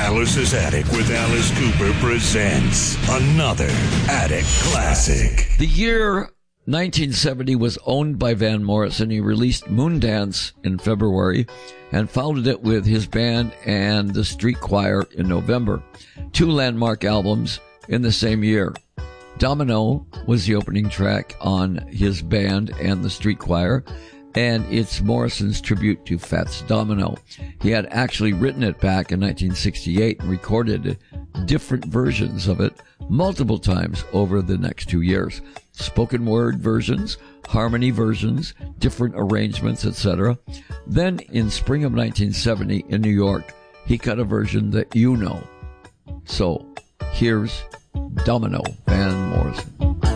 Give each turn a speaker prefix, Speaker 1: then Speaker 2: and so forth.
Speaker 1: Alice's Attic with Alice Cooper presents another Attic Classic.
Speaker 2: The year 1970 was owned by Van Morrison. He released Moondance in February and followed it with his band and the Street Choir in November. Two landmark albums in the same year. Domino was the opening track on his band and the Street Choir, and it's Morrison's tribute to Fats Domino. He had actually written it back in 1968 and recorded different versions of it multiple times over the next 2 years. Spoken word versions, harmony versions, different arrangements, etc. Then in spring of 1970 in New York, he cut a version that you know. So here's Domino, Van Morrison.